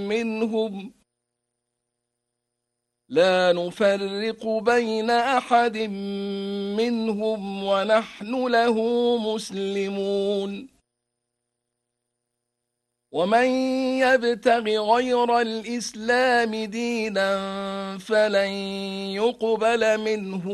منهم لا نفرق بين أحد منهم ونحن له مسلمون ومن يبتغ غير الإسلام دينا فلن يقبل منه